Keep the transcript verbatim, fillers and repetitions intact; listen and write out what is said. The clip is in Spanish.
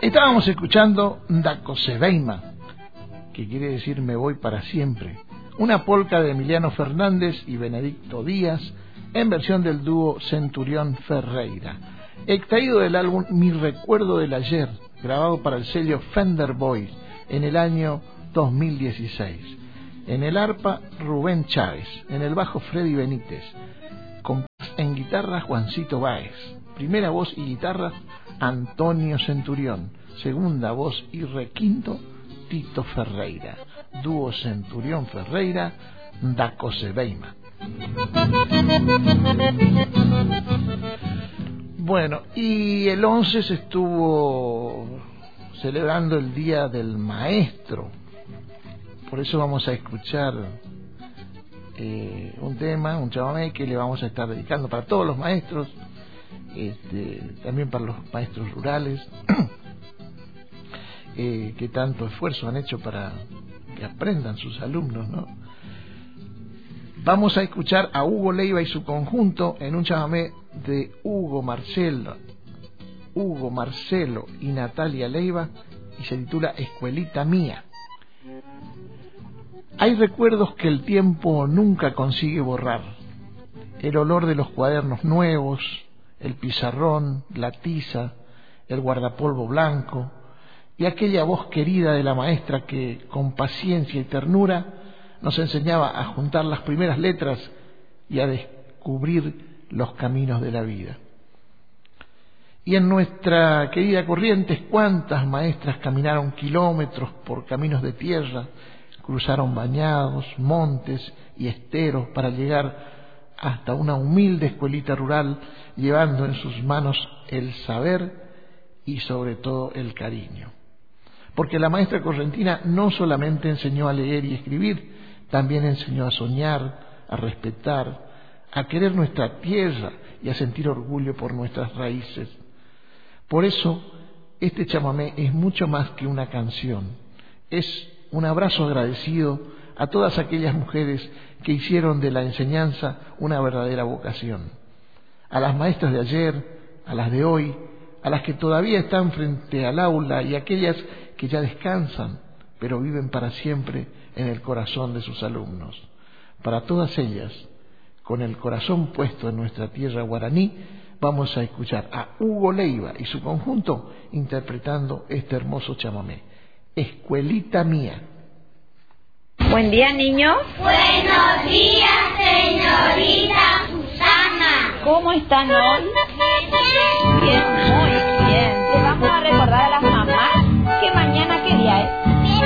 Estábamos escuchando Dacosebeima, que quiere decir me voy para siempre, una polca de Emiliano Fernández y Benedicto Díaz en versión del dúo Centurión Ferreira, extraído del álbum Mi Recuerdo del Ayer, grabado para el sello Fender Boys en el año dos mil dieciséis. En el arpa Rubén Chávez, en el bajo Freddy Benítez, con en guitarra Juancito Báez, primera voz y guitarra Antonio Centurión, segunda voz y requinto Tito Ferreira, dúo Centurión Ferreira, Dacosebeima. Bueno, y el once se estuvo celebrando el Día del Maestro, por eso vamos a escuchar eh, un tema, un chamamé que le vamos a estar dedicando para todos los maestros, este, también para los maestros rurales, eh, que tanto esfuerzo han hecho para que aprendan sus alumnos, ¿no? Vamos a escuchar a Hugo Leiva y su conjunto en un chamamé de Hugo Marcelo, Hugo Marcelo y Natalia Leiva, y se titula Escuelita Mía. Hay recuerdos que el tiempo nunca consigue borrar. El olor de los cuadernos nuevos, el pizarrón, la tiza, el guardapolvo blanco y aquella voz querida de la maestra que, con paciencia y ternura, nos enseñaba a juntar las primeras letras y a descubrir los caminos de la vida. Y en nuestra querida Corrientes, cuántas maestras caminaron kilómetros por caminos de tierra, cruzaron bañados, montes y esteros para llegar hasta una humilde escuelita rural, llevando en sus manos el saber y sobre todo el cariño. Porque la maestra correntina no solamente enseñó a leer y escribir, también enseñó a soñar, a respetar, a querer nuestra tierra y a sentir orgullo por nuestras raíces. Por eso, este chamamé es mucho más que una canción. Es un abrazo agradecido a todas aquellas mujeres que hicieron de la enseñanza una verdadera vocación. A las maestras de ayer, a las de hoy, a las que todavía están frente al aula y a aquellas que ya descansan, pero viven para siempre en el corazón de sus alumnos. Para todas ellas, con el corazón puesto en nuestra tierra guaraní, vamos a escuchar a Hugo Leiva y su conjunto interpretando este hermoso chamamé, Escuelita Mía. Buen día, niños. Buenos días, señorita Susana. ¿Cómo están hoy? Bien, muy